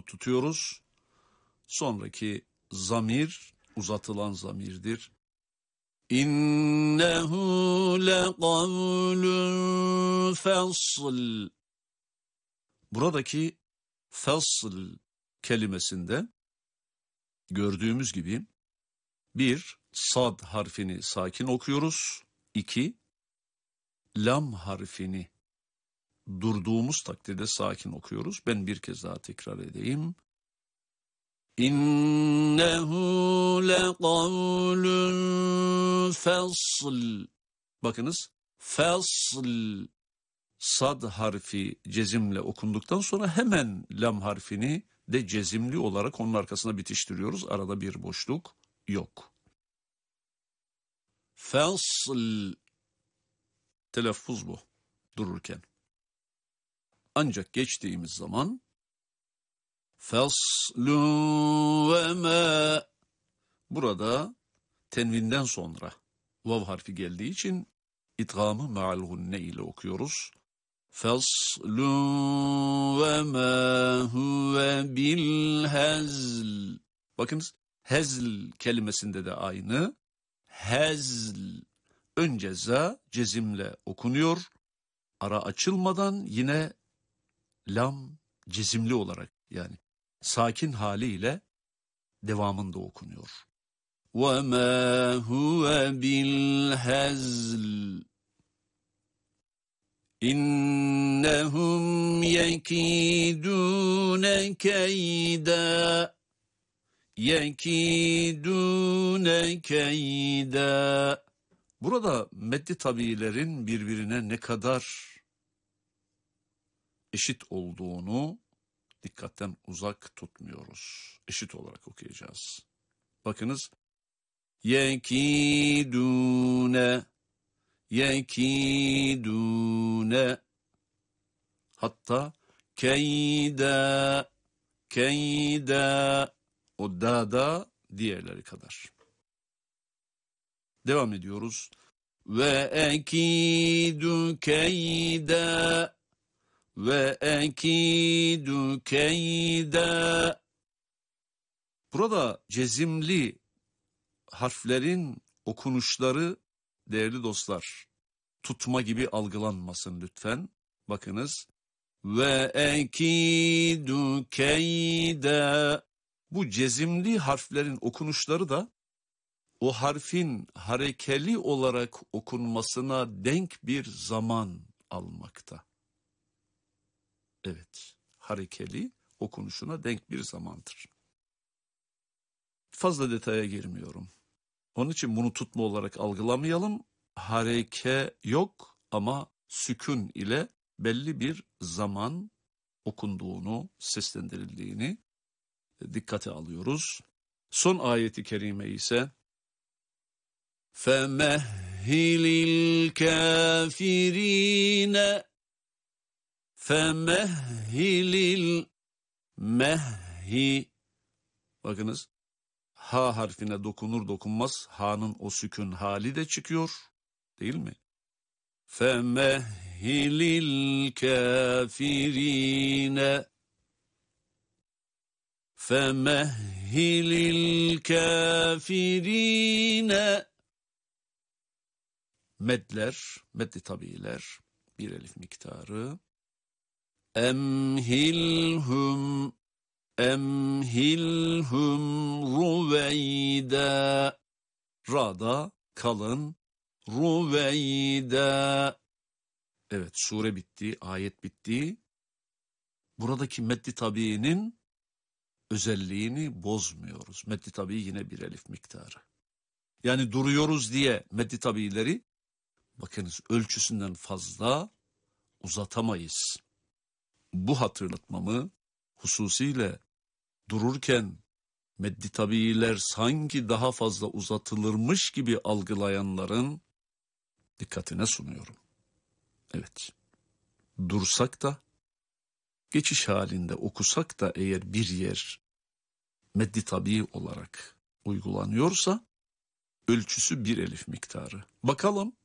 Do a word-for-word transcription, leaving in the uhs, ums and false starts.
tutuyoruz. Sonraki zamir uzatılan zamirdir. İnnehu lekavlun fasl. Buradaki fasl kelimesinde gördüğümüz gibi bir, sad harfini sakin okuyoruz. İki, lam harfini durduğumuz takdirde sakin okuyoruz. Ben bir kez daha tekrar edeyim. İnnehu lekavlun fasl. Bakınız, fasl sad harfi cezimle okunduktan sonra hemen lam harfini de cezimli olarak onun arkasına bitiştiriyoruz. Arada bir boşluk yok. Fasl. Telaffuz bu dururken. Ancak geçtiğimiz zaman faslun ve ma, burada tenvinden sonra vav harfi geldiği için idgamı ma'al gunne ile okuyoruz. Faslun ve ma huve bil hezl. Bakınız, hezl kelimesinde de aynı. Hezl. Önce za cezimle okunuyor. Ara açılmadan yine lam cezimli olarak, yani sakin haliyle devamında okunuyor. وَمَا هُوَ بِالْهَزْلِ إِنَّهُمْ يَكِيدُونَ كَيْدًا يَكِيدُونَ كَيْدًا. Burada meddi tabiilerin birbirine ne kadar eşit olduğunu dikkatten uzak tutmuyoruz. Eşit olarak okuyacağız. Bakınız. Yekidune, yekidune. Hatta keyda, keyda. O da da diğerleri kadar. Devam ediyoruz. Ve ekidu keyda, ve ekidu keyda. Burada cezimli harflerin okunuşları değerli dostlar, tutma gibi algılanmasın lütfen. Bakınız. Ve ekidu keyda. Bu cezimli harflerin okunuşları da o harfin harekeli olarak okunmasına denk bir zaman almakta. Evet, harekeli okunuşuna denk bir zamandır. Fazla detaya girmiyorum. Onun için bunu tutma olarak algılamayalım. Hareke yok ama sükun ile belli bir zaman okunduğunu, seslendirildiğini dikkate alıyoruz. Son ayeti kerime ise فَمَهِّلِ الْكَافِرِينَ فَمَهِّلِ الْمَهِّ. Bakınız, ha harfine dokunur dokunmaz ha'nın o sükun hali de çıkıyor, değil mi? فَمَهِّلِ الْكَافِرِينَ فَمَهِّلِ الْكَافِرِينَ. Medler, meddi tabiiler, bir elif miktarı. Emhilhum, emhilhum ruveyda. Ra'da kalın, ruveyda. Evet, sure bitti, ayet bitti. Buradaki meddi tabiinin özelliğini bozmuyoruz. Meddi tabii yine bir elif miktarı. Yani duruyoruz diye meddi tabiileri, bakınız, ölçüsünden fazla uzatamayız. Bu hatırlatmamı hususiyle dururken meddi tabiiler sanki daha fazla uzatılırmış gibi algılayanların dikkatine sunuyorum. Evet, dursak da, geçiş halinde okusak da eğer bir yer meddi tabii olarak uygulanıyorsa ölçüsü bir elif miktarı. Bakalım